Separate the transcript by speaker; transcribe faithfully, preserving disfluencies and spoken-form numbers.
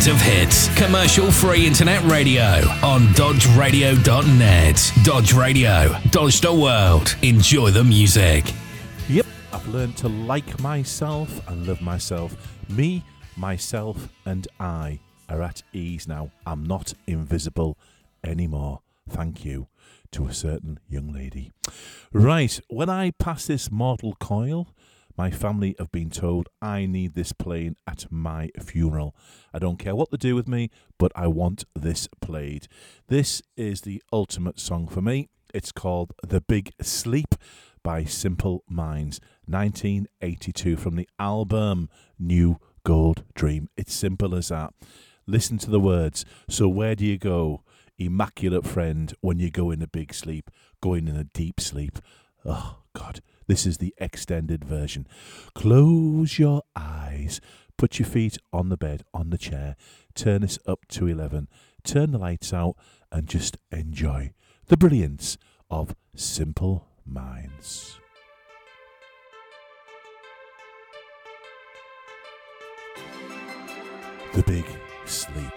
Speaker 1: Decades of hits. Commercial-free internet radio on dodge radio dot net. Dodge Radio. Dodge the world. Enjoy the music.
Speaker 2: Yep, I've learned to like myself and love myself. Me, myself, and I are at ease now. I'm not invisible anymore. Thank you to a certain young lady. Right, when I pass this mortal coil, my family have been told I need this playing at my funeral. I don't care what they do with me, but I want this played. This is the ultimate song for me. It's called The Big Sleep by Simple Minds, nineteen eighty-two, from the album New Gold Dream. It's simple as that. Listen to the words. So where do you go, immaculate friend, when you go in a big sleep, going in a deep sleep? Oh, God. This is the extended version. Close your eyes. Put your feet on the bed, on the chair. Turn this up to eleven. Turn the lights out and just enjoy the brilliance of Simple Minds. The Big Sleep.